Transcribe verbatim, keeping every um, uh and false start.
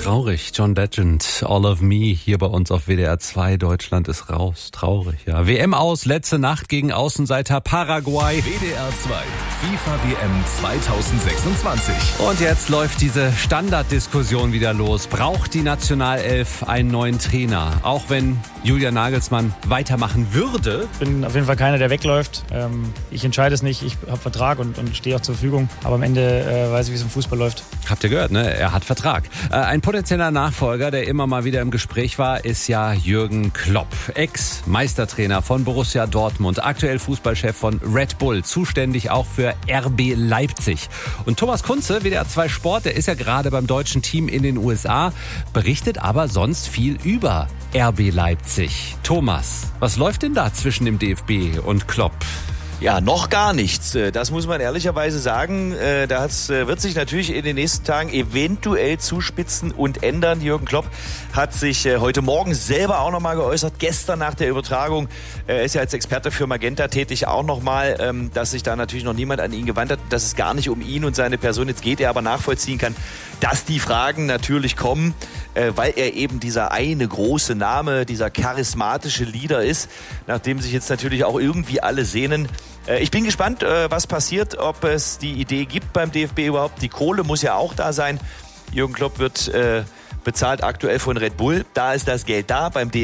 Traurig, John Legend, All of Me, hier bei uns auf W D R zwei. Deutschland ist raus, traurig, ja. W M aus, letzte Nacht gegen Außenseiter Paraguay. W D R zwei, FIFA W M zweitausendsechsundzwanzig. Und jetzt läuft diese Standarddiskussion wieder los. Braucht die Nationalelf einen neuen Trainer? Auch wenn Julian Nagelsmann weitermachen würde. Ich bin auf jeden Fall keiner, der wegläuft. Ich entscheide es nicht, ich habe Vertrag und, und stehe auch zur Verfügung. Aber am Ende äh, weiß ich, wie es im Fußball läuft. Habt ihr gehört, ne? Er hat Vertrag. Äh, ein potenzieller Nachfolger, der immer mal wieder im Gespräch war, ist ja Jürgen Klopp. Ex-Meistertrainer von Borussia Dortmund, aktuell Fußballchef von Red Bull, zuständig auch für R B Leipzig. Und Thomas Kunze, W D R zwei Sport, der ist ja gerade beim deutschen Team in den U S A, berichtet aber sonst viel über R B Leipzig. Thomas, was läuft denn da zwischen dem D F B und Klopp? Ja, noch gar nichts. Das muss man ehrlicherweise sagen. Das wird sich natürlich in den nächsten Tagen eventuell zuspitzen und ändern. Jürgen Klopp hat sich heute Morgen selber auch nochmal geäußert. Gestern nach der Übertragung, er ist ja als Experte für Magenta tätig, auch nochmal, dass sich da natürlich noch niemand an ihn gewandt hat, dass es gar nicht um ihn und seine Person jetzt geht, er aber nachvollziehen kann, dass die Fragen natürlich kommen, weil er eben dieser eine große Name, dieser charismatische Leader ist, nachdem sich jetzt natürlich auch irgendwie alle sehnen. Ich bin gespannt, was passiert, ob es die Idee gibt beim D F B überhaupt. Die Kohle muss ja auch da sein. Jürgen Klopp wird bezahlt aktuell von Red Bull. Da ist das Geld da. Beim D F B